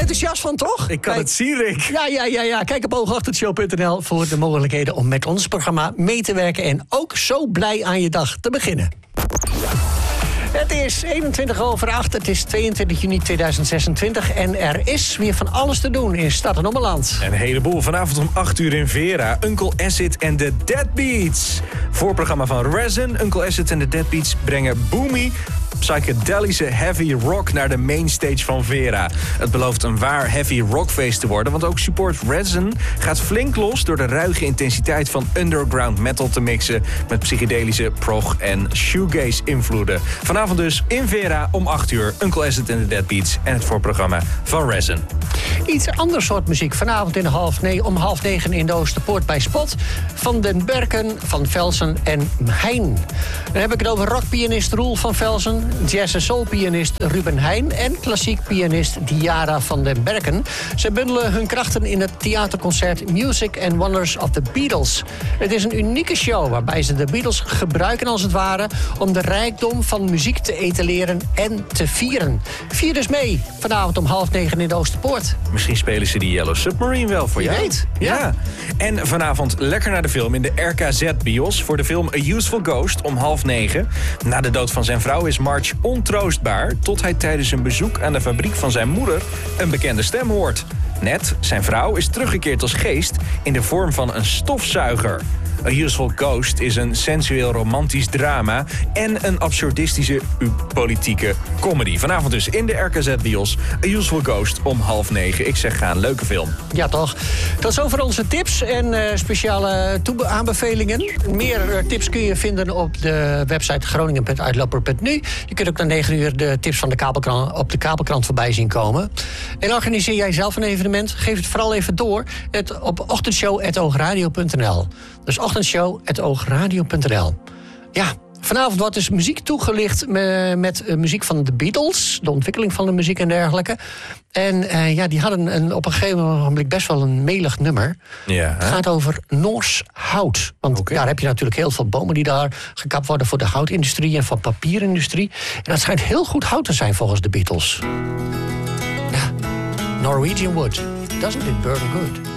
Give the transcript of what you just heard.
enthousiast van, toch? Ik kan het zien, Rick. Ja. Kijk op oogachtershow.nl voor de mogelijkheden om met ons programma mee te werken en ook zo blij aan je dag te beginnen. Het is 21:08, het is 22 juni 2026 en er is weer van alles te doen in Stad en Ommeland. Een heleboel. Vanavond om 8 uur in Vera. Uncle Acid en de Deadbeats. Voorprogramma van Resin. Uncle Acid en de Deadbeats brengen Boomy, psychedelische heavy rock naar de mainstage van Vera. Het belooft een waar heavy rockfeest te worden, want ook Support Resin gaat flink los door de ruige intensiteit van underground metal te mixen met psychedelische prog en shoegaze invloeden. Vanavond dus in Vera om 8 uur Uncle Acid en de Deadbeats en het voorprogramma van Resin. Iets ander soort muziek vanavond om 8:30 in de Oosterpoort bij Spot. Van den Berken, Van Velsen en Heijn. Dan heb ik het over rockpianist Roel van Velsen, jazz- en soulpianist Ruben Heijn en klassiek pianist Diara van den Berken. Ze bundelen hun krachten in het theaterconcert Music and Wonders of the Beatles. Het is een unieke show waarbij ze de Beatles gebruiken als het ware om de rijkdom van muziek te etaleren en te vieren. Vier dus mee vanavond om 8:30 in de Oosterpoort. Misschien spelen ze die Yellow Submarine wel voor jou. Wie weet, ja. En vanavond lekker naar de film in de RKZ-bios voor de film A Useful Ghost om 8:30. Na de dood van zijn vrouw is March ontroostbaar tot hij tijdens een bezoek aan de fabriek van zijn moeder een bekende stem hoort. Ned, zijn vrouw, is teruggekeerd als geest in de vorm van een stofzuiger. A Useful Ghost is een sensueel romantisch drama en een absurdistische politieke comedy. Vanavond dus in de RKZ-bios A Useful Ghost om 8:30. Ik zeg gaan, leuke film. Ja, toch. Tot zover onze tips en speciale aanbevelingen. Meer tips kun je vinden op de website groningen.uitloper.nu. Je kunt ook na 9 uur de tips van de kabelkrant op de kabelkrant voorbij zien komen. En organiseer jij zelf een evenement, geef het vooral even door op ochtendshow@oogradio.nl. Dus ochtendshow@oogradio.nl. Ja, vanavond wordt dus muziek toegelicht met muziek van de Beatles. De ontwikkeling van de muziek en dergelijke. En die hadden op een gegeven moment best wel een melig nummer. Ja, het gaat over Noors hout. Want daar heb je natuurlijk heel veel bomen die daar gekapt worden voor de houtindustrie en van papierindustrie. En dat schijnt heel goed hout te zijn volgens de Beatles. Ja, Norwegian wood. Doesn't it burn good?